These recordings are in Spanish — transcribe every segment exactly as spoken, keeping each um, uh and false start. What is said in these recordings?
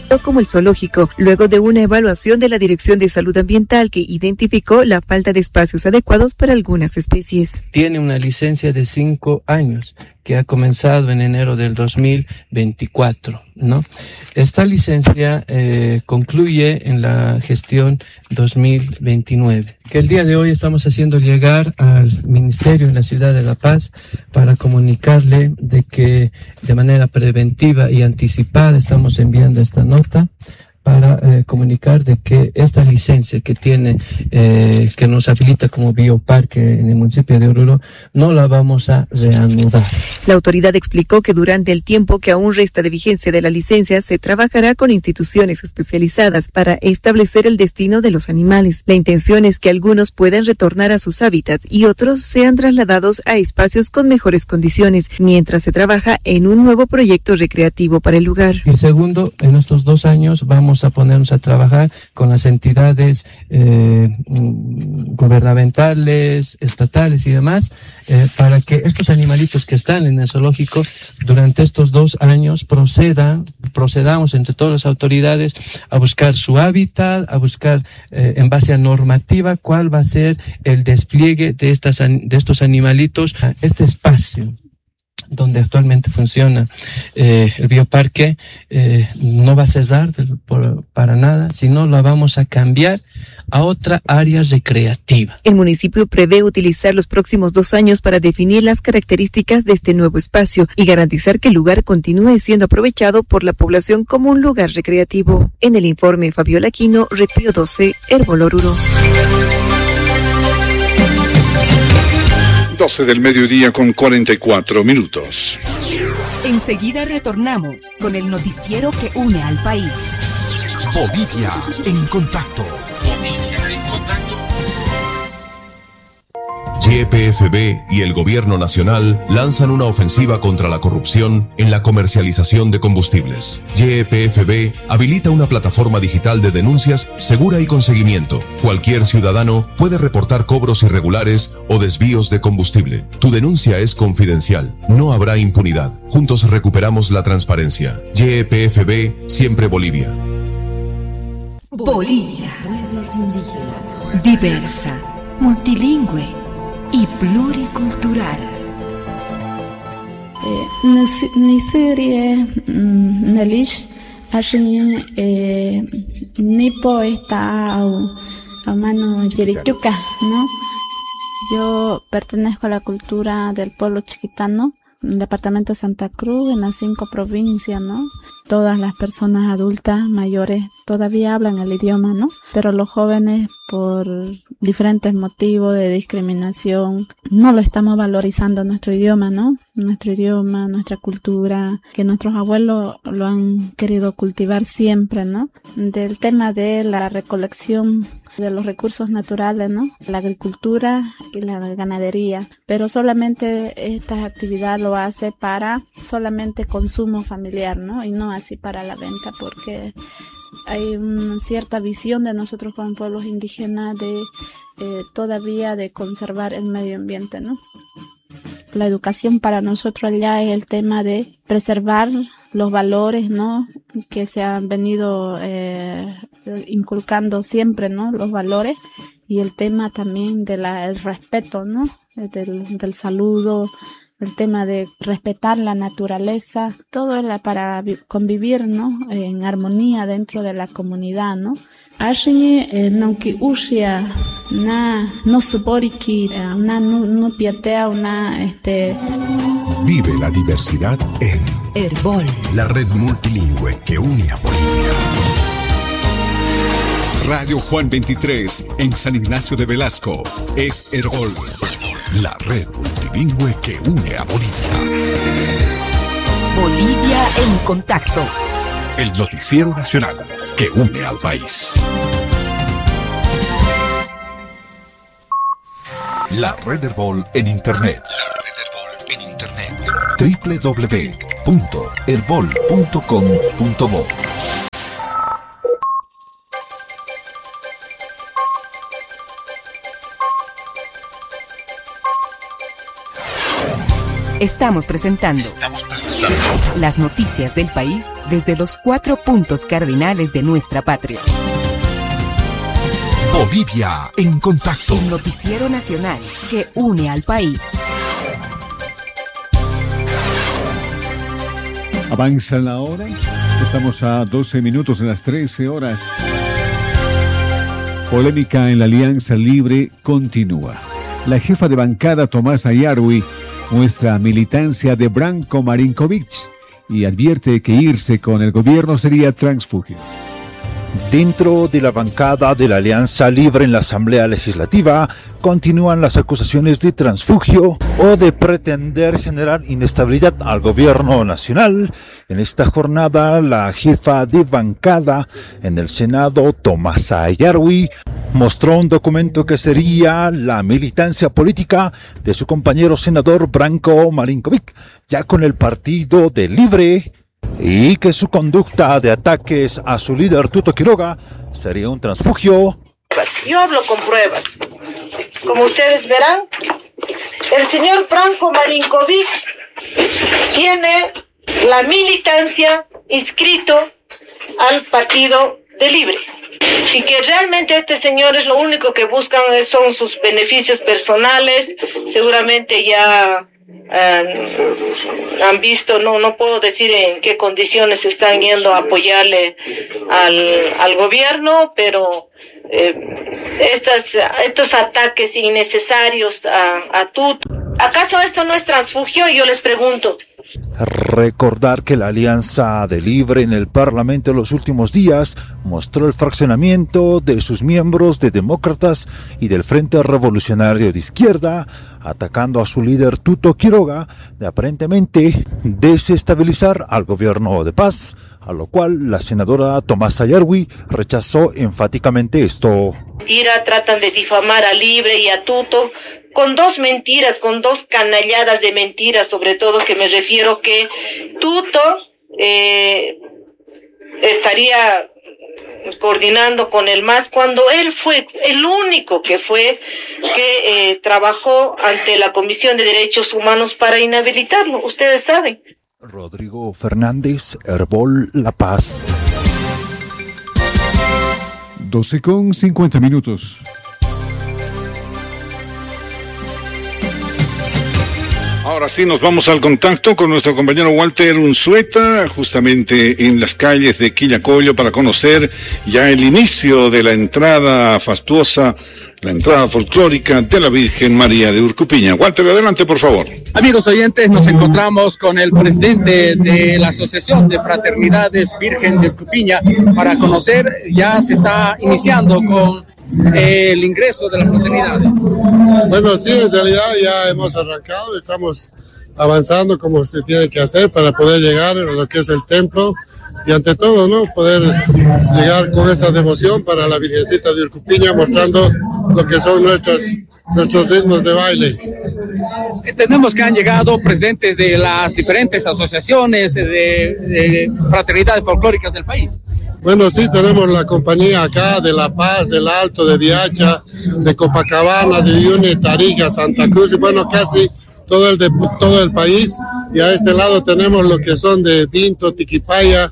como el zoológico, luego de una evaluación de la Dirección de Salud Ambiental que identificó la falta de espacios adecuados para algunas especies. Tiene una licencia de cinco años que ha comenzado en enero del dos mil veinticuatro, ¿no? Esta licencia eh, concluye en la gestión dos mil veintinueve, que el día de hoy estamos haciendo llegar al Ministerio en la ciudad de La Paz para comunicarle de que de manera preventiva y anticipada estamos enviando esta nota para eh, comunicar de que esta licencia que tiene, eh, que nos habilita como bioparque en el municipio de Oruro, no la vamos a reanudar. La autoridad explicó que durante el tiempo que aún resta de vigencia de la licencia, se trabajará con instituciones especializadas para establecer el destino de los animales. La intención es que algunos puedan retornar a sus hábitats y otros sean trasladados a espacios con mejores condiciones, mientras se trabaja en un nuevo proyecto recreativo para el lugar. Y segundo, en estos dos años vamos a ponernos a trabajar con las entidades eh, gubernamentales, estatales y demás, eh, para que estos animalitos que están en el zoológico durante estos dos años procedan, procedamos entre todas las autoridades a buscar su hábitat, a buscar eh, en base a normativa cuál va a ser el despliegue de, estas, de estos animalitos a este espacio donde actualmente funciona eh, el bioparque. Eh, no va a cesar de, por, para nada, sino la vamos a cambiar a otra área recreativa. El municipio prevé utilizar los próximos dos años para definir las características de este nuevo espacio y garantizar que el lugar continúe siendo aprovechado por la población como un lugar recreativo. En el informe, Fabiola Aquino, Red Pío doce, Herbol Oruro. doce del mediodía con cuarenta y cuatro minutos. Enseguida retornamos con el noticiero que une al país. Bolivia en contacto. Bolivia en contacto. Y P F B y el Gobierno Nacional lanzan una ofensiva contra la corrupción en la comercialización de combustibles. Y P F B habilita una plataforma digital de denuncias segura y con seguimiento. Cualquier ciudadano puede reportar cobros irregulares o desvíos de combustible. Tu denuncia es confidencial. No habrá impunidad. Juntos recuperamos la transparencia. Y P F B, siempre Bolivia. Bolivia. Pueblos indígenas. Diversa, multilingüe y pluricultural. Nisirie Nelish Ashin Nipo está a mano Yerichuca, ¿no? Yo pertenezco a la cultura del pueblo chiquitano, departamento de Santa Cruz, en las cinco provincias, ¿no? Todas las personas adultas, mayores, todavía hablan el idioma, ¿no? Pero los jóvenes, por diferentes motivos de discriminación, no lo estamos valorizando nuestro idioma, ¿no? Nuestro idioma, nuestra cultura, que nuestros abuelos lo han querido cultivar siempre, ¿no? Del tema de la recolección de los recursos naturales, ¿no? La agricultura y la ganadería, pero solamente esta actividad lo hace para solamente consumo familiar, ¿no? Y no así para la venta, porque hay una cierta visión de nosotros como pueblos indígenas de eh, todavía de conservar el medio ambiente, ¿no? La educación para nosotros allá es el tema de preservar los valores, ¿no? Que se han venido eh, inculcando siempre, ¿no? Los valores, y el tema también del respeto, ¿no? Del, del saludo, el tema de respetar la naturaleza, todo es para convivir, ¿no? En armonía dentro de la comunidad, ¿no? Ashiñe nonki ushia na no suporiki una no piatea una este. Vive la diversidad en Herbol, la red multilingüe que une a Bolivia. Radio Juan veintitrés en San Ignacio de Velasco es Herbol, la red multilingüe que une a Bolivia. Bolivia en contacto. El noticiero nacional que une al país. La red Herbol en internet. La red Herbol en internet. doble u doble u doble u punto herbol punto com punto bo. Estamos presentando. Estamos presentando las noticias del país desde los cuatro puntos cardinales de nuestra patria. Bolivia en contacto. El noticiero nacional que une al país. Avanza la hora. Estamos a doce minutos de las trece horas. Polémica en la Alianza Libre continúa. La jefa de bancada Tomasa Yarwi muestra militancia de Branko Marinkovic y advierte que irse con el gobierno sería transfugio. Dentro de la bancada de la Alianza Libre en la Asamblea Legislativa continúan las acusaciones de transfugio o de pretender generar inestabilidad al gobierno nacional. En esta jornada, la jefa de bancada en el Senado, Tomasa Yarwi, mostró un documento que sería la militancia política de su compañero senador Branko Marinkovic, ya con el partido de Libre, y que su conducta de ataques a su líder Tuto Quiroga sería un transfugio. Yo hablo con pruebas. Como ustedes verán, el señor Branko Marinkovic tiene la militancia inscrito al partido de Libre. Y que realmente este señor es lo único que buscan son sus beneficios personales. Seguramente ya han, han visto, no, no puedo decir en qué condiciones están yendo a apoyarle al, al gobierno, pero eh, estas, estos ataques innecesarios a, a Tuto, ¿acaso esto no es transfugio? Yo les pregunto. Recordar que la Alianza de Libre en el Parlamento en los últimos días mostró el fraccionamiento de sus miembros de Demócratas y del Frente Revolucionario de Izquierda, atacando a su líder Tuto Quiroga de aparentemente desestabilizar al gobierno de paz, a lo cual la senadora Tomasa Yarwi rechazó enfáticamente esto. Mentira, tratan de difamar a Libre y a Tuto con dos mentiras, con dos canalladas de mentiras, sobre todo que me refiero que Tuto eh, estaría coordinando con el M A S cuando él fue el único que fue que eh, trabajó ante la Comisión de Derechos Humanos para inhabilitarlo, ustedes saben. Rodrigo Fernández, Herbol La Paz. doce con cincuenta minutos. Ahora sí, nos vamos al contacto con nuestro compañero Walter Unzueta, justamente en las calles de Quillacollo, para conocer ya el inicio de la entrada fastuosa, la entrada folclórica de la Virgen María de Urcupiña. Walter, adelante, por favor. Amigos oyentes, nos encontramos con el presidente de la Asociación de Fraternidades Virgen de Urcupiña para conocer, ya se está iniciando con el ingreso de las fraternidades. Bueno, sí, en realidad ya hemos arrancado, estamos avanzando como se tiene que hacer para poder llegar a lo que es el templo y ante todo, ¿no?, poder llegar con esa devoción para la Virgencita de Urcupiña, mostrando lo que son nuestras, nuestros ritmos de baile. Entendemos que han llegado presidentes de las diferentes asociaciones de, de fraternidades folclóricas del país. Bueno, sí, tenemos la compañía acá de La Paz, del Alto, de Viacha, de Copacabana, de Uyuni, Tarija, Santa Cruz, y bueno, casi todo el, de, todo el país. Y a este lado tenemos lo que son de Vinto, Tiquipaya,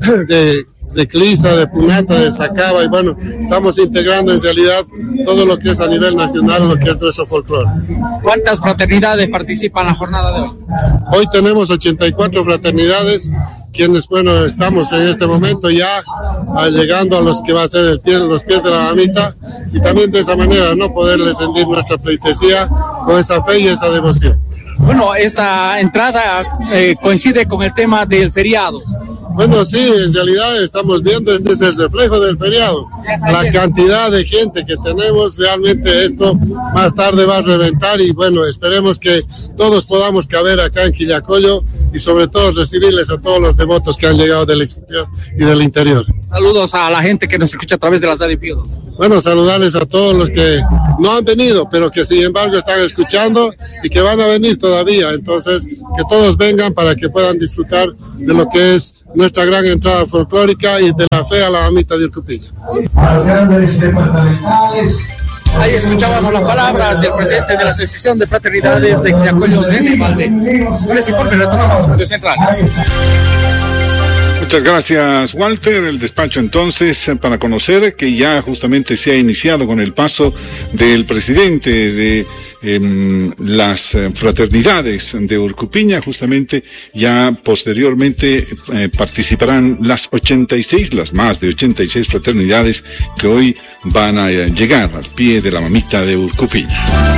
de, de Clisa, de Punata, de Sacaba, y bueno, estamos integrando en realidad todo lo que es a nivel nacional, lo que es nuestro folclore. ¿Cuántas fraternidades participan en la jornada de hoy? Hoy tenemos ochenta y cuatro fraternidades, quienes, bueno, estamos en este momento ya llegando a los que va a ser el pie, los pies de la mamita, y también de esa manera, ¿no?, poderles rendir nuestra pleitesía con esa fe y esa devoción. Bueno, esta entrada eh, coincide con el tema del feriado. Bueno, sí, en realidad estamos viendo, este es el reflejo del feriado. La cantidad de gente que tenemos, realmente esto más tarde va a reventar y bueno, esperemos que todos podamos caber acá en Quillacollo y sobre todo recibirles a todos los devotos que han llegado del exterior y del interior. Saludos a la gente que nos escucha a través de las Radio Pío doce. Bueno, saludarles a todos los que no han venido, pero que sin embargo están escuchando y que van a venir todavía. Entonces, que todos vengan para que puedan disfrutar de lo que es nuestra gran entrada folclórica y de la fe a la mamita de Urcupiña. A los grandes departamentales Ahí escuchábamos las palabras del presidente de la Asociación de Fraternidades de Quillacollo, Zene Valdés. Con ese informe retornamos a Estudios Centrales. Muchas gracias, Walter. El despacho entonces para conocer que ya justamente se ha iniciado con el paso del presidente de eh, las fraternidades de Urcupiña. Justamente ya posteriormente eh, participarán las ochenta y seis, las más de ochenta y seis fraternidades que hoy van a eh, llegar al pie de la mamita de Urcupiña.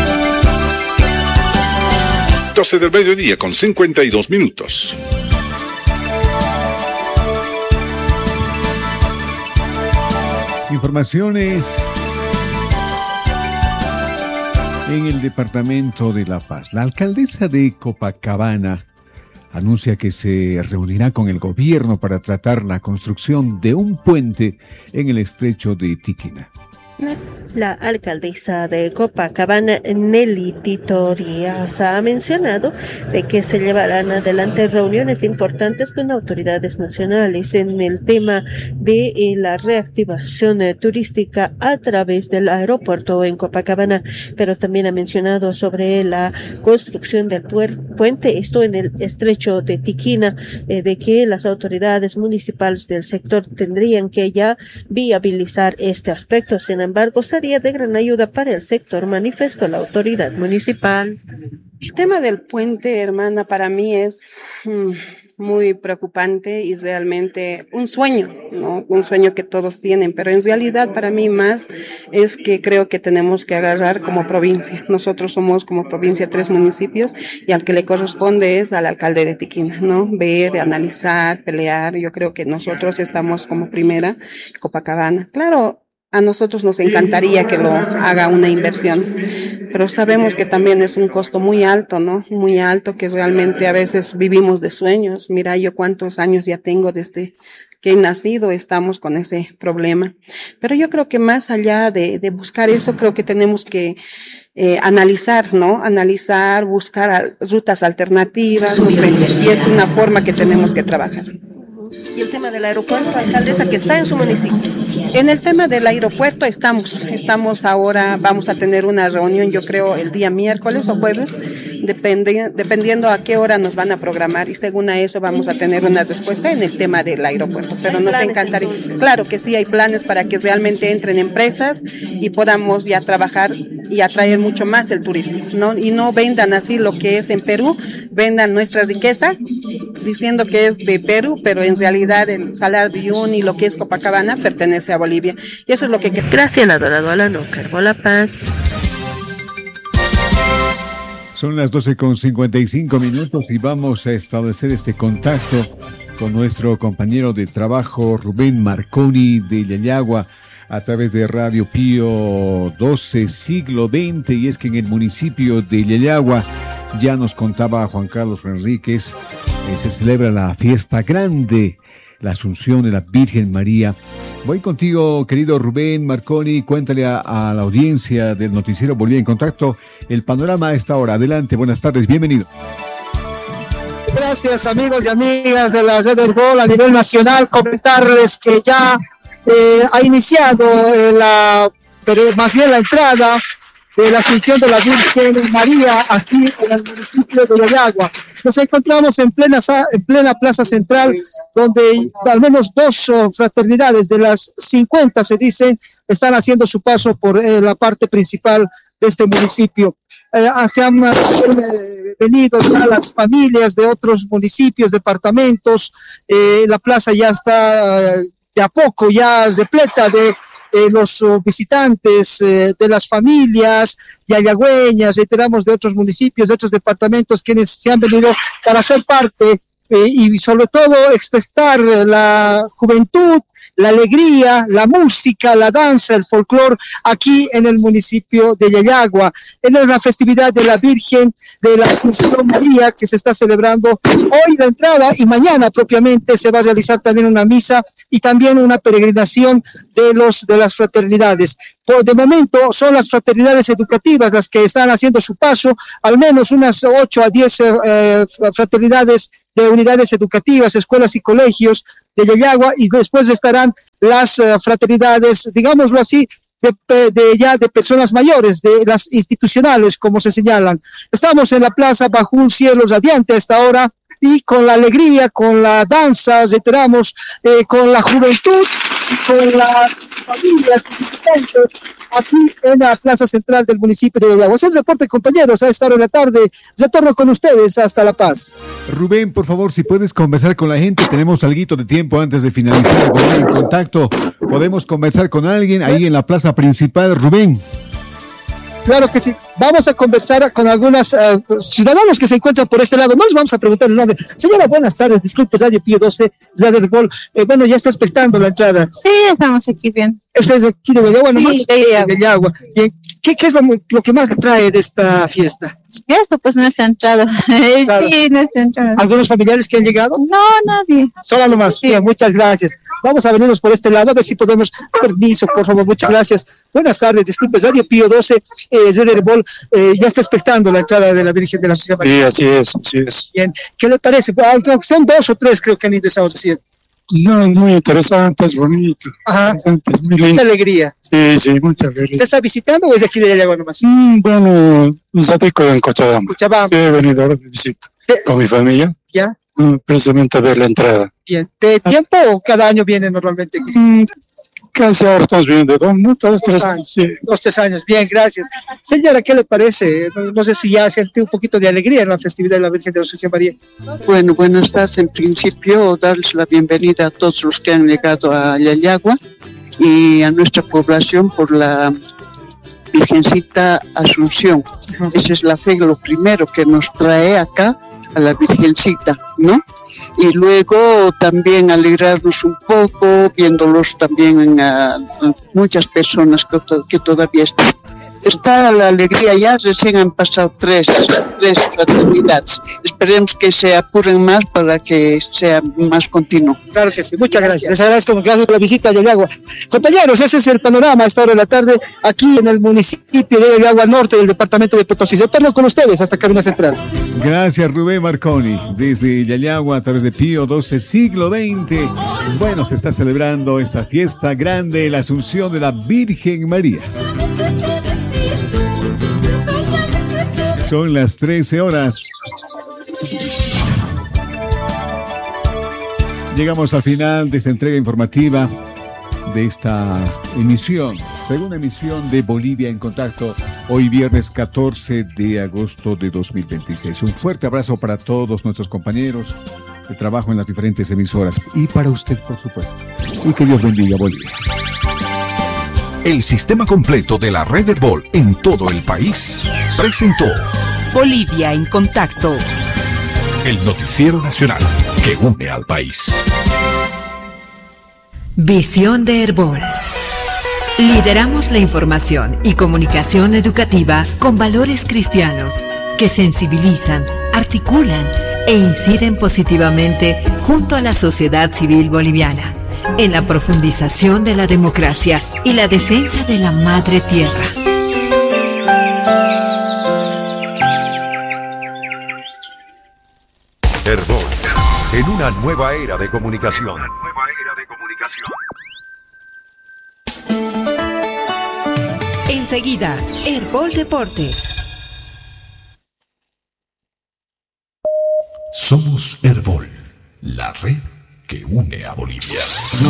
doce del mediodía con cincuenta y dos minutos. Informaciones en el departamento de La Paz. La alcaldesa de Copacabana anuncia que se reunirá con el gobierno para tratar la construcción de un puente en el estrecho de Tiquina. La alcaldesa de Copacabana, Nelly Tito Díaz, ha mencionado de que se llevarán adelante reuniones importantes con autoridades nacionales en el tema de eh, la reactivación eh, turística a través del aeropuerto en Copacabana, pero también ha mencionado sobre la construcción del puer- puente, esto en el estrecho de Tiquina, eh, de que las autoridades municipales del sector tendrían que ya viabilizar este aspecto. Sin embargo, sería de gran ayuda para el sector, manifestó la autoridad municipal. El tema del puente, hermana, para mí es mm, muy preocupante y realmente un sueño, ¿no? Un sueño que todos tienen, pero en realidad para mí más es que creo que tenemos que agarrar como provincia. Nosotros somos como provincia tres municipios y al que le corresponde es al alcalde de Tiquina, ¿no? Ver, analizar, pelear. Yo creo que nosotros estamos como primera, Copacabana. Claro, a nosotros nos encantaría que lo haga una inversión, pero sabemos que también es un costo muy alto, ¿no? Muy alto, que realmente a veces vivimos de sueños. Mira, yo cuántos años ya tengo desde que he nacido, estamos con ese problema. Pero yo creo que más allá de, de buscar eso, creo que tenemos que eh, analizar, ¿no? Analizar, buscar al, rutas alternativas, no sé, y es una forma que tenemos que trabajar. Y el tema del aeropuerto, alcaldesa, que está en su municipio. En el tema del aeropuerto estamos, estamos ahora, vamos a tener una reunión, yo creo, el día miércoles o jueves, depende, dependiendo a qué hora nos van a programar, y según a eso vamos a tener una respuesta en el tema del aeropuerto. Pero nos encantaría, claro que sí, hay planes para que realmente entren empresas y podamos ya trabajar y atraer mucho más el turismo, ¿no? Y no vendan así lo que es en Perú, vendan nuestra riqueza, diciendo que es de Perú, pero en realidad el Salar de Uyuni y lo que es Copacabana pertenece a Bolivia. Y eso es lo que... Gracias, Adorado Alano, Carbo La Paz. Son las doce con cincuenta y cinco minutos y vamos a establecer este contacto con nuestro compañero de trabajo Rubén Marconi de Yayagua a través de Radio Pío doce, siglo veinte, y es que en el municipio de Yayagua, ya nos contaba Juan Carlos Enríquez, eh, se celebra la fiesta grande, la Asunción de la Virgen María. Voy contigo, querido Rubén Marconi, cuéntale a, a la audiencia del noticiero Bolivia en Contacto el panorama a esta hora. Adelante, buenas tardes, bienvenido. Gracias, amigos y amigas de la Red del Gol a nivel nacional. Comentarles que ya eh, ha iniciado eh, la, pero más bien la entrada de la Asunción de la Virgen María aquí en el municipio de Yayagua. Nos encontramos en plena, en plena plaza central, donde al menos dos uh, fraternidades de las cincuenta, se dicen, están haciendo su paso por eh, la parte principal de este municipio. Eh, se han eh, venido ya las familias de otros municipios, departamentos. Eh, la plaza ya está eh, de a poco ya repleta de Eh, los uh, visitantes eh, de las familias yayagüeñas, reiteramos, de otros municipios, de otros departamentos, quienes se han venido para ser parte eh, y sobre todo expectar la juventud, la alegría, la música, la danza, el folclore aquí en el municipio de Yayagua. En la festividad de la Virgen de la Asunción María que se está celebrando hoy la entrada, y mañana propiamente se va a realizar también una misa y también una peregrinación de los de las fraternidades. Por de momento son las fraternidades educativas las que están haciendo su paso, al menos unas ocho a diez eh, fraternidades de unidades educativas, escuelas y colegios de Yayagua, y después estarán las uh, fraternidades, digámoslo así, de, de ya de personas mayores, de las institucionales, como se señalan. Estamos en la plaza bajo un cielo radiante a esta hora, y con la alegría, con la danza, reiteramos, eh, con la juventud, con las familias visitantes, aquí en la plaza central del municipio de Yayagua. Es el reporte, compañeros, a esta hora de la tarde. Retorno con ustedes hasta La Paz. Rubén, por favor, si puedes conversar con la gente, tenemos algo de tiempo antes de finalizar el contacto. ¿Podemos conversar con alguien ahí en la plaza principal, Rubén? Claro que sí. Vamos a conversar con algunos uh, ciudadanos que se encuentran por este lado. No les vamos a preguntar el nombre. Señora, buenas tardes. Disculpe, Radio Pío doce, Radio Herbol. Eh, bueno, ya está expectando la entrada. Sí, estamos aquí bien. ¿Usted es de aquí de Yayagua nomás? Sí, de Yayagua. De Yayagua. Bien. ¿Qué, ¿Qué es lo, lo que más le trae de esta fiesta? Esto, pues, nuestra entrada. Claro. Sí, nuestra entrada. ¿Algunos familiares que han llegado? No, nadie. Solo nomás. Sí. Bien, muchas gracias. Vamos a venirnos por este lado, a ver si podemos. Permiso, por favor, muchas gracias. Buenas tardes, disculpe, Radio Pío doce, eh, Radio Herbol, eh, ya está expectando la entrada de la Virgen de la Sociedad. Sí, así es, así es. Bien, ¿qué le parece? Bueno, son dos o tres, creo que han ingresado recién. No, muy interesante, es bonito. Ajá. Es muy lindo. Mucha alegría. Sí, sí, mucha alegría. ¿Usted está visitando o es de aquí de Yayagua nomás? Mm, bueno, un ratico en Cochabamba. Cochabamba. Sí, he venido ahora de visita. ¿Qué? Con mi familia. ¿Ya? Mm, precisamente a ver la entrada. Bien. ¿De tiempo o cada año viene normalmente? Mm, casi ahora estamos viendo, ¿no? Dos, tres años. Sí. Dos, tres años. Bien, gracias. Señora, ¿qué le parece? No, no sé si ya siente un poquito de alegría en la festividad de la Virgen de la Asunción María. Bueno, buenas tardes. En principio, darles la bienvenida a todos los que han llegado a Yayagua y a nuestra población por la Virgencita Asunción. Uh-huh. Esa es la fe, lo primero que nos trae acá a la Virgencita, ¿no? Y luego también alegrarnos un poco, viéndolos también en uh, muchas personas que, to- que todavía están. Está la alegría ya, recién han pasado tres, tres fraternidades. Esperemos que se apuren más para que sea más continuo. Claro que sí, muchas gracias. gracias. Les agradezco, gracias por la visita a Yayagua. Compañeros, ese es el panorama a esta hora de la tarde, aquí en el municipio de Yayagua Norte del departamento de Potosí. Retorno con ustedes hasta Cabina Central. Gracias, Rubén Marconi, desde Yayagua a través de Pío doce, siglo veinte. Bueno, se está celebrando esta fiesta grande, la Asunción de la Virgen María. Son las trece horas. Llegamos al final de esta entrega informativa de esta emisión, segunda emisión de Bolivia en Contacto, hoy viernes catorce de agosto de dos mil veintiséis. Un fuerte abrazo para todos nuestros compañeros de trabajo en las diferentes emisoras y para usted, por supuesto. Y que Dios bendiga Bolivia. El sistema completo de la red Herbol en todo el país presentó Bolivia en Contacto, el noticiero nacional que une al país. Visión de Herbol. Lideramos la información y comunicación educativa con valores cristianos que sensibilizan, articulan e inciden positivamente junto a la sociedad civil boliviana en la profundización de la democracia y la defensa de la madre tierra. Herbol, en una nueva era de comunicación. Enseguida, Herbol Deportes. Somos Herbol, la red que une a Bolivia.